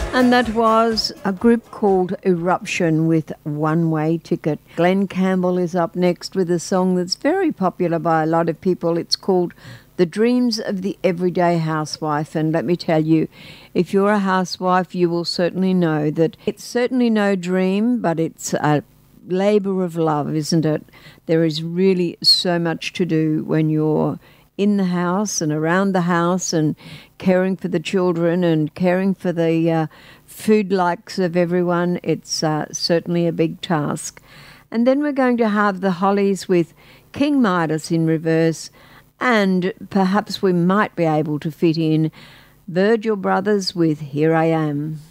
And that was a group called Eruption with One Way Ticket. Glenn Campbell is up next with a song that's very popular by a lot of people. It's called The Dreams of the Everyday Housewife. And let me tell you, if you're a housewife, you will certainly know that it's certainly no dream, but it's a labour of love, isn't it? There is really so much to do when you're in the house and around the house and caring for the children and caring for the food likes of everyone. It's certainly a big task. And then we're going to have the Hollies with King Midas in reverse, and perhaps we might be able to fit in Virgil Brothers with Here I Am.